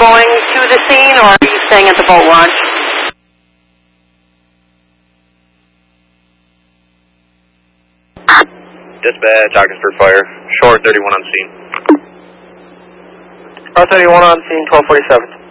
going to the scene, or are you staying at the boat launch? Dispatch, Ogdensburg Fire. Shore 31 on scene. R31 on scene, 1247.